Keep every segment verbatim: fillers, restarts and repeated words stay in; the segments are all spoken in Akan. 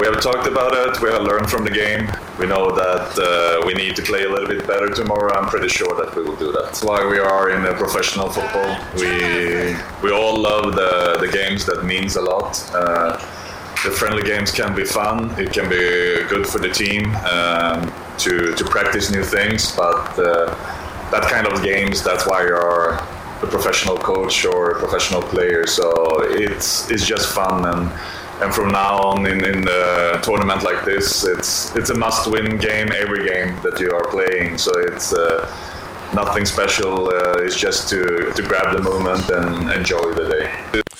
have talked about it. We have learned from the game. We know that uh, we need to play a little bit better tomorrow. I'm pretty sure that we will do that. That's why we are in uh, professional football. We we all love the, the games that means a lot. Uh, the friendly games can be fun. It can be good for the team um, to, to practice new things. But uh, that kind of games, that's why you're a professional coach or a professional player. So it's it's just fun. and. And from now on, in, in a tournament like this, it's it's a must-win game every game that you are playing. So it's uh, nothing special. Uh, it's just to to grab the moment and enjoy the day.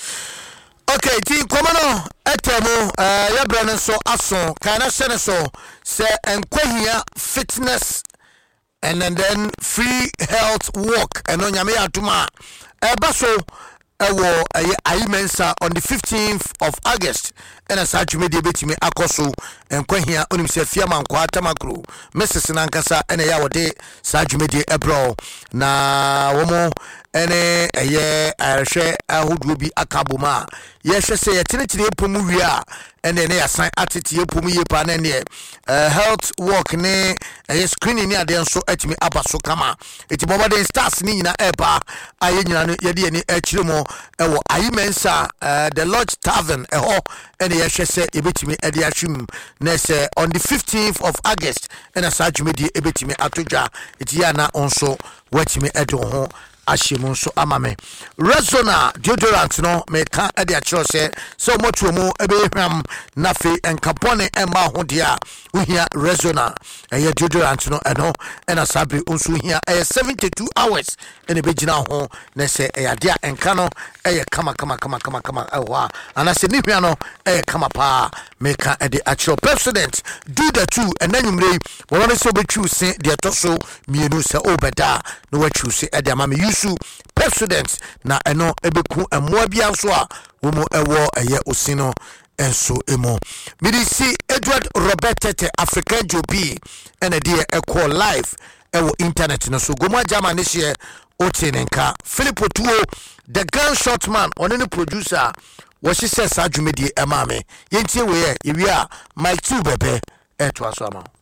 Okay, team, come on. Etemo, uh, ya brand so aso. Kana sene so say enkwahia fitness, and then, then free health walk. And on yame atuma. Eba so. Ewo ayi mensa on the fifteenth of August and as such media betimi akoso enkwahia onim se fiama nkwa tamakro Missus Nankasa ene ya wode such media ebro na womo ene eye ahwe ahoduo bi akaboma ye hwe se ye tenetene epomu wi a ene ne yasan atete epomu ye pa na ne health work ne eye screening ne ade nso atimi abaso kama eti bobaden stars ni nyina eba aye nyina no ye de ni akiremo ewo ayimensa the Lodge Tavern eho ene ye hwe se ebetimi ade ahwim na se on the fifteenth of August ene sajumedi ebetimi atodwa eti ya na onso watimi edo ho ashimu so amame Rexona deodorant no me ka ade a kiro se so motuo mu ebehwam na fe enkapone emma ho dia uhia Rexona eye deodorant no eno ena sabe onso uhia eye seventy-two hours ene begina ho na se eye dia enka no eye kama kama kama kama kama ewa ana se ni hwia no eye kama pa me ka ade a kiro president do the two enanwumre wona se obetwu se de toso mienu se obeda no watwu se ade amame yusu president na eno ebeku emmoa bia so a womo ewo eye osino enso emo midisi Edward Robert Tete African Jobi ene de equal live ewo internet no so gomo ajama ne hye otinenka Philip Otuo the gunshot man one ne producer wo hye sa dwumedie emame yentie we ye wi a Mike two bebe eto aso ama